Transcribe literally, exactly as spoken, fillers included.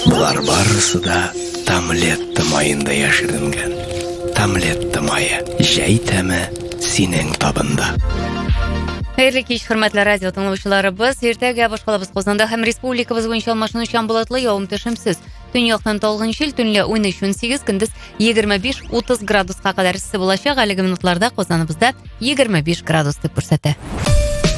Бұлар барысы да Тамлетті майында яшірінген. Тамлетті майы жай тәмі сенің табында. Хәерле кич, хөрмәтле радио тыңлаучыларыбыз. Иртәгә башкалабыз Казанда һәм республикабыз буенча алмашынучан болытлы явым-төшемсез. Төн яктан талгын җил, төнлә уйныш унсигез, көндез егерме биш утыз градуска кадәр иссе булачак. Әлеге минутларда Казаныбызда егерме биш градус дип күрсәтә.